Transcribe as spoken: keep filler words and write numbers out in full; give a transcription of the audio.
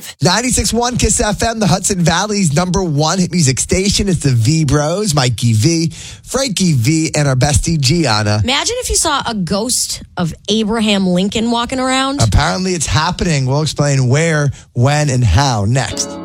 five. ninety-six point one Kiss F M, the Hudson Valley's number one hit music station. It's the V Bros, Mikey V, Frankie V, and our bestie Gianna. Imagine if you saw a ghost of Abraham Lincoln walking around. Apparently it's happening. We'll explain where, when, and how next.